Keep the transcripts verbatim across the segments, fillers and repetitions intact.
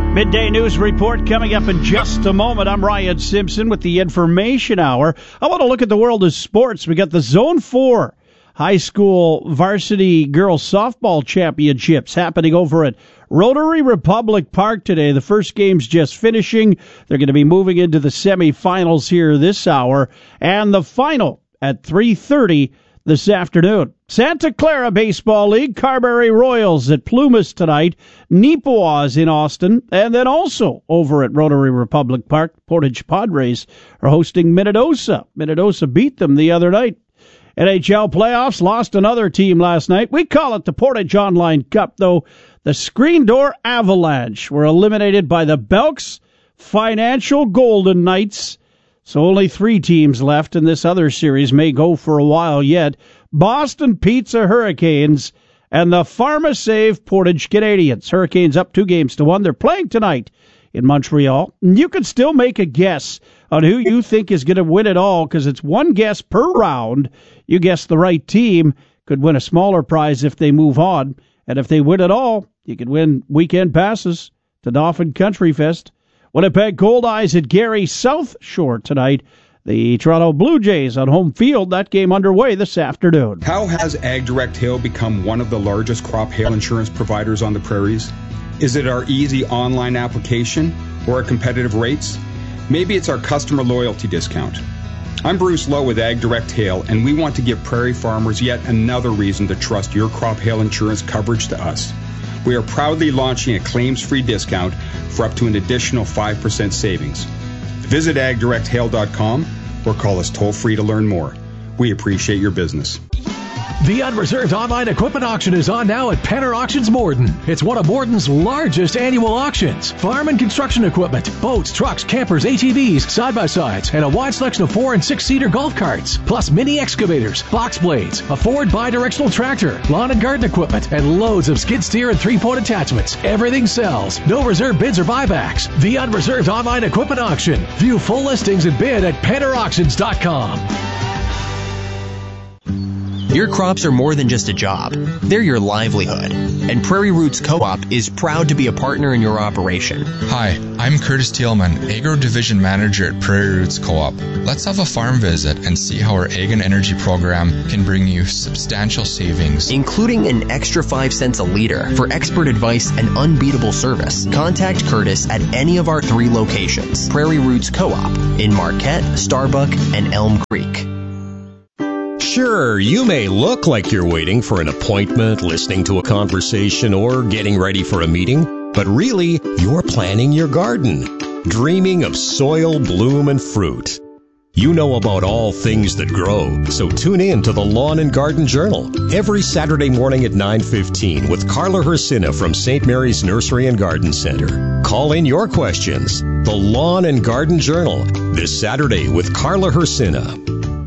Midday News Report coming up in just a moment. I'm Ryan Simpson with the Information Hour. I want to look at the world of sports. We got the Zone four High School Varsity Girls Softball Championships happening over at Rotary Republic Park today. The first game's just finishing. They're going to be moving into the semifinals here this hour. And the final at three thirty this afternoon. Santa Clara Baseball League, Carberry Royals at Plumas tonight, Neepawas in Austin, and then also over at Rotary Republic Park, Portage Padres are hosting Minnedosa. Minnedosa beat them the other night. N H L playoffs, lost another team last night. We call it the Portage Online Cup, though. The Screen Door Avalanche were eliminated by the Belks Financial Golden Knights. So only three teams left, and this other series may go for a while yet. Boston Pizza Hurricanes and the PharmaSave Portage Canadians. Hurricanes up two games to one. They're playing tonight in Montreal. You can still make a guess on who you think is going to win it all, because it's one guess per round. You guess the right team could win a smaller prize if they move on. And if they win it all, you could win weekend passes to Dauphin Country Fest. Winnipeg Gold Eyes at Gary South Shore tonight. The Toronto Blue Jays on home field. That game underway this afternoon. How has AgDirect Hail become one of the largest crop hail insurance providers on the prairies? Is it our easy online application or our competitive rates? Maybe it's our customer loyalty discount. I'm Bruce Lowe with AgDirect Hail, and we want to give prairie farmers yet another reason to trust your crop hail insurance coverage to us. We are proudly launching a claims-free discount for up to an additional five percent savings. Visit ag direct hail dot com or call us toll-free to learn more. We appreciate your business. The Unreserved Online Equipment Auction is on now at Penner Auctions Morden. It's one of Morden's largest annual auctions. Farm and construction equipment, boats, trucks, campers, A T Vs, side-by-sides, and a wide selection of four- and six-seater golf carts, plus mini excavators, box blades, a Ford bi-directional tractor, lawn and garden equipment, and loads of skid steer and three-point attachments. Everything sells. No reserve bids or buybacks. The Unreserved Online Equipment Auction. View full listings and bid at penner auctions dot com. Your crops are more than just a job. They're your livelihood. And Prairie Roots Co-op is proud to be a partner in your operation. Hi, I'm Curtis Thielman, Agro Division Manager at Prairie Roots Co-op. Let's have a farm visit and see how our Ag and Energy program can bring you substantial savings, including an extra five cents a liter for expert advice and unbeatable service. Contact Curtis at any of our three locations. Prairie Roots Co-op in Marquette, Starbuck, and Elm Creek. Sure, you may look like you're waiting for an appointment, listening to a conversation, or getting ready for a meeting, but really, you're planning your garden, dreaming of soil, bloom, and fruit. You know about all things that grow, so tune in to the Lawn and Garden Journal every Saturday morning at nine fifteen with Carla Hersina from Saint Mary's Nursery and Garden Center. Call in your questions. The Lawn and Garden Journal, this Saturday with Carla Hersina.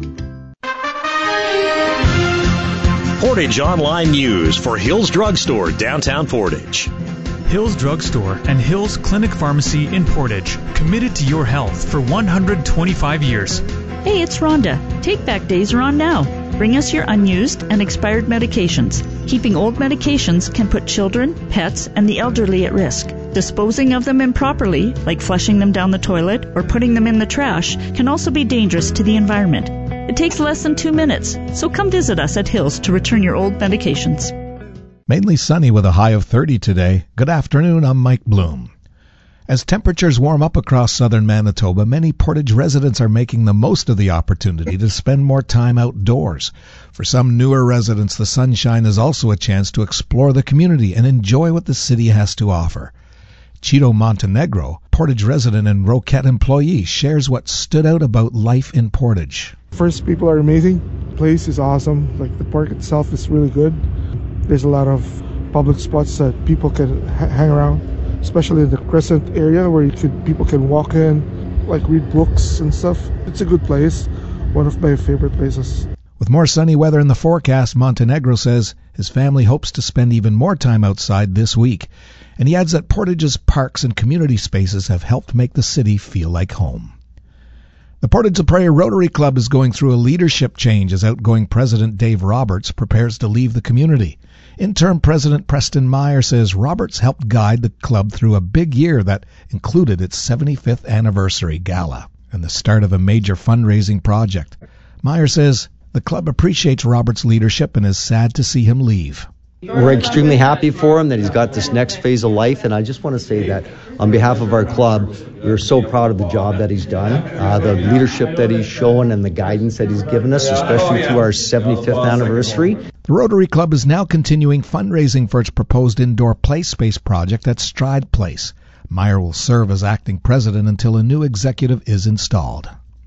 Portage Online News for Hills Drug Store, downtown Portage. Hills Drug Store and Hills Clinic Pharmacy in Portage, committed to your health for one hundred twenty-five years. Hey, it's Rhonda. Take Back Days are on now. Bring us your unused and expired medications. Keeping old medications can put children, pets, and the elderly at risk. Disposing of them improperly, like flushing them down the toilet or putting them in the trash, can also be dangerous to the environment. It takes less than two minutes, so come visit us at Hills to return your old medications. Mainly sunny with a high of thirty today. Good afternoon, I'm Mike Bloom. As temperatures warm up across southern Manitoba, many Portage residents are making the most of the opportunity to spend more time outdoors. For some newer residents, the sunshine is also a chance to explore the community and enjoy what the city has to offer. Chito Montenegro, Portage resident and Roquette employee, shares what stood out about life in Portage. First, people are amazing. The place is awesome. Like, the park itself is really good. There's a lot of public spots that people can ha- hang around, especially in the Crescent area where you could, people can walk in, like read books and stuff. It's a good place. One of my favorite places. With more sunny weather in the forecast, Montenegro says his family hopes to spend even more time outside this week. And he adds that Portage's parks and community spaces have helped make the city feel like home. The Portage La Prairie Rotary Club is going through a leadership change as outgoing President Dave Roberts prepares to leave the community. Interim President Preston Meyer says Roberts helped guide the club through a big year that included its seventy-fifth anniversary gala and the start of a major fundraising project. Meyer says the club appreciates Roberts' leadership and is sad to see him leave. We're extremely happy for him that he's got this next phase of life, and I just want to say that on behalf of our club, we're so proud of the job that he's done, uh, the leadership that he's shown, and the guidance that he's given us, especially through our seventy-fifth anniversary. The Rotary Club is now continuing fundraising for its proposed indoor play space project at Stride Place. Meyer will serve as acting president until a new executive is installed.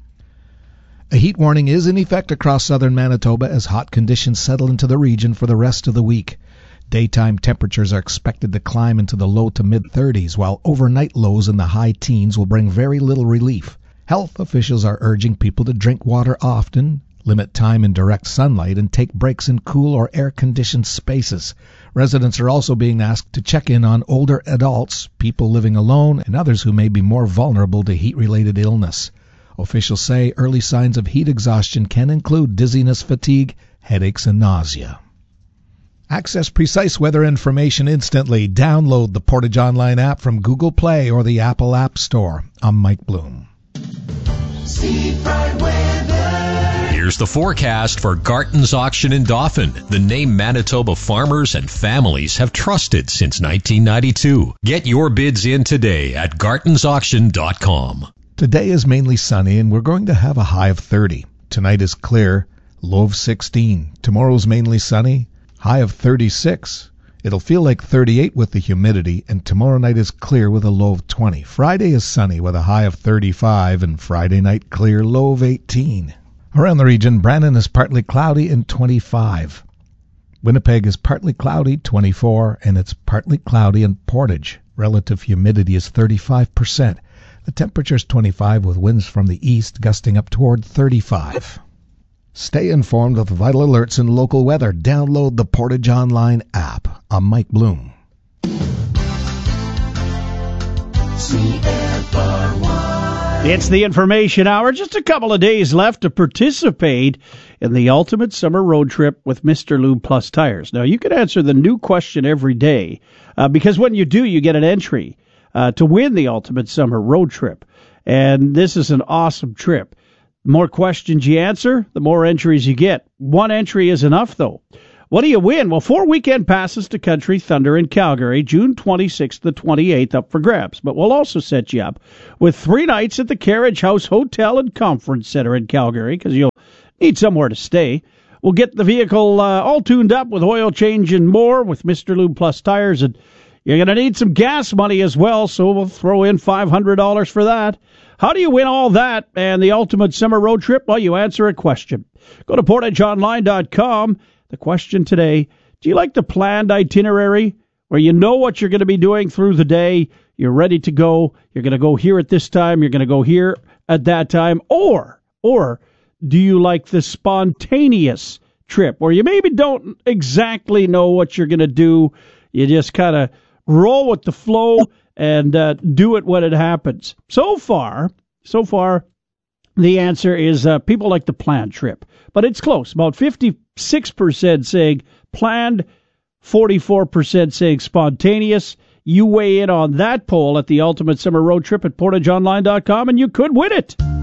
A heat warning is in effect across southern Manitoba as hot conditions settle into the region for the rest of the week. Daytime temperatures are expected to climb into the low to mid-thirties, while overnight lows in the high teens will bring very little relief. Health officials are urging people to drink water often, limit time in direct sunlight, and take breaks in cool or air-conditioned spaces. Residents are also being asked to check in on older adults, people living alone, and others who may be more vulnerable to heat-related illness. Officials say early signs of heat exhaustion can include dizziness, fatigue, headaches, and nausea. Access precise weather information instantly. Download the Portage Online app from Google Play or the Apple App Store. I'm Mike Bloom. Seafront weather. Here's the forecast for Garton's Auction in Dauphin, the name Manitoba farmers and families have trusted since nineteen ninety-two. Get your bids in today at gartons auction dot com. Today is mainly sunny and we're going to have a high of thirty. Tonight is clear, low of sixteen. Tomorrow's mainly sunny, high of thirty-six. It'll feel like thirty-eight with the humidity, and tomorrow night is clear with a low of twenty. Friday is sunny with a high of thirty-five, and Friday night clear, low of eighteen. Around the region, Brandon is partly cloudy and twenty-five. Winnipeg is partly cloudy, twenty-four, and it's partly cloudy in Portage. Relative humidity is thirty-five percent. The temperature is twenty-five with winds from the east gusting up toward thirty-five. Stay informed with vital alerts and local weather. Download the Portage Online app. I'm Mike Bloom. It's the Information Hour. Just a couple of days left to participate in the ultimate summer road trip with Mister Lube Plus Tires. Now, you can answer the new question every day uh, because when you do, you get an entry uh, to win the ultimate summer road trip. And this is an awesome trip. The more questions you answer, the more entries you get. One entry is enough, though. What do you win? Well, four weekend passes to Country Thunder in Calgary, June twenty-sixth to twenty-eighth, up for grabs. But we'll also set you up with three nights at the Carriage House Hotel and Conference Center in Calgary, because you'll need somewhere to stay. We'll get the vehicle uh, all tuned up with oil change and more with Mister Lube Plus Tires, and you're going to need some gas money as well, so we'll throw in five hundred dollars for that. How do you win all that and the ultimate summer road trip? Well, you answer a question. Go to portage online dot com. The question today, do you like the planned itinerary where you know what you're going to be doing through the day? You're ready to go. You're going to go here at this time. You're going to go here at that time. Or, or do you like the spontaneous trip where you maybe don't exactly know what you're going to do? You just kind of roll with the flow and uh, do it when it happens. So far, so far, the answer is uh, people like the planned trip. But it's close. About fifty-six percent saying planned, forty-four percent saying spontaneous. You weigh in on that poll at the Ultimate Summer Road Trip at portage online dot com, and you could win it.